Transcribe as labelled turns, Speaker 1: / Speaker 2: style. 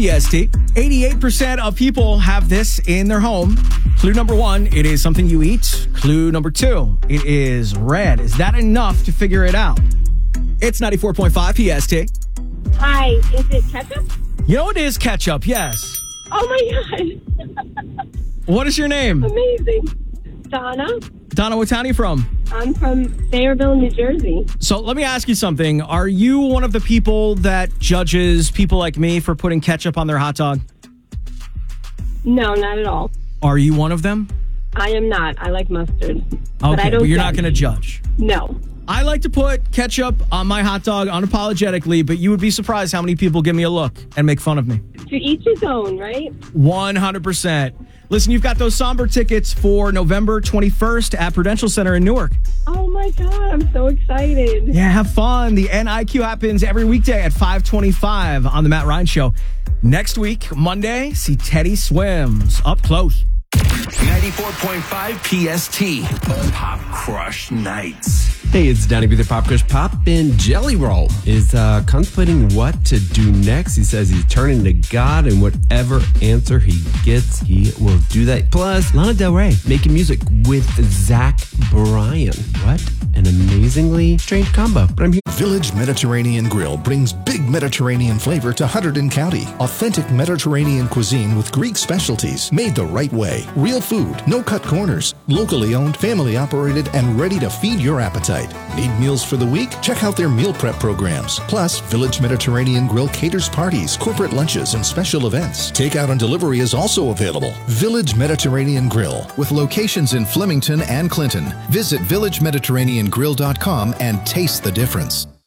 Speaker 1: PST. 88% of people have this in their home. Clue number 1, it is something you eat. Clue number 2, it is red. Is that enough to figure it out? It's 94.5 PST.
Speaker 2: Hi, is it ketchup?
Speaker 1: You know it is ketchup, yes.
Speaker 2: Oh my God.
Speaker 1: What is your name?
Speaker 2: Amazing. Donna.
Speaker 1: Donna, what town are you from?
Speaker 2: I'm from Sayreville, New Jersey.
Speaker 1: So let me ask you something. Are you one of the people that judges people like me for putting ketchup on their hot dog?
Speaker 2: No, not at all.
Speaker 1: Are you one of them?
Speaker 2: I am not. I like mustard.
Speaker 1: Okay, but you're not
Speaker 2: judge.
Speaker 1: going to judge.
Speaker 2: No.
Speaker 1: I like to put ketchup on my hot dog unapologetically, but you would be surprised how many people give me a look and make fun of me.
Speaker 2: To each his own, right?
Speaker 1: 100%. Listen, you've got those somber tickets for November 21st at Prudential Center in Newark.
Speaker 2: Oh my God, I'm so excited.
Speaker 1: Yeah, have fun. The NIQ happens every weekday at 5:25 on The Matt Ryan Show. Next week, Monday, see Teddy Swims up close.
Speaker 3: 94.5 PST. Pop Crush Nights.
Speaker 4: Hey, it's Donnie B, the Pop Crush. Pop and Jelly Roll is contemplating what to do next. He says he's turning to God, and whatever answer he gets, he will do that. Plus, Lana Del Rey making music with Zach Bryan. What an amazingly strange combo. But I'm here.
Speaker 5: Village Mediterranean Grill brings big Mediterranean flavor to Hunterdon County. Authentic Mediterranean cuisine with Greek specialties made the right way. Real food, no cut corners. Locally owned, family operated, and ready to feed your appetite. Need meals for the week? Check out their meal prep programs. Plus, Village Mediterranean Grill caters parties, corporate lunches, and special events. Takeout and delivery is also available. Village Mediterranean Grill, with locations in Flemington and Clinton. Visit villagemediterraneangrill.com and taste the difference.